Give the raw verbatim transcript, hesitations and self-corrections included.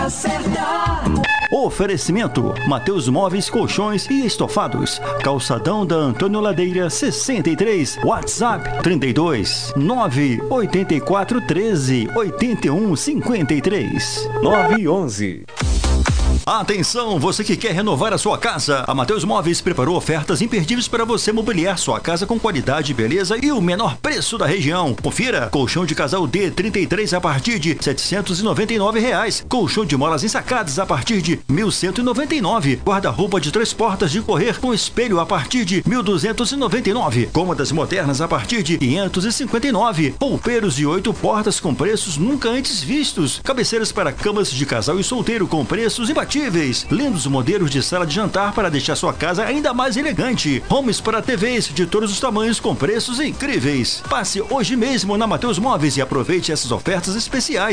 certa. Oferecimento: Mateus Móveis, Colchões e Estofados. Calçadão da Antônio Ladeira sessenta e três. WhatsApp trinta e dois, nove oito quatro, treze, oitenta e um, cinquenta e três. nove e onze. Atenção, você que quer renovar a sua casa. A Mateus Móveis preparou ofertas imperdíveis para você mobiliar sua casa com qualidade, beleza e o menor preço da região. Confira: colchão de casal D trinta e três a partir de setecentos e noventa e nove reais. Colchão de molas ensacadas a partir de mil cento e noventa e nove. Guarda-roupa de três portas de correr com espelho a partir de mil duzentos e noventa e nove. Cômodas modernas a partir de quinhentos e cinquenta e nove. Roupeiros de oito portas com preços nunca antes vistos. Cabeceiras para camas de casal e solteiro com preços imbatíveis. Lindos modelos de sala de jantar para deixar sua casa ainda mais elegante. Homes para T Vs de todos os tamanhos com preços incríveis. Passe hoje mesmo na Mateus Móveis e aproveite essas ofertas especiais.